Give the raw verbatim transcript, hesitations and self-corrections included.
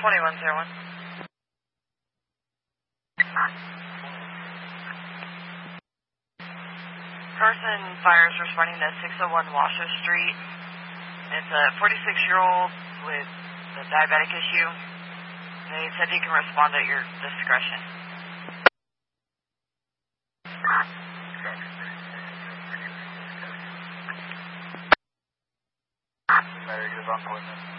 twenty-one zero one. Person fires responding to six oh one Washoe Street. It's a forty-six-year-old with a diabetic issue. They said you can respond at your discretion. Better get his appointment.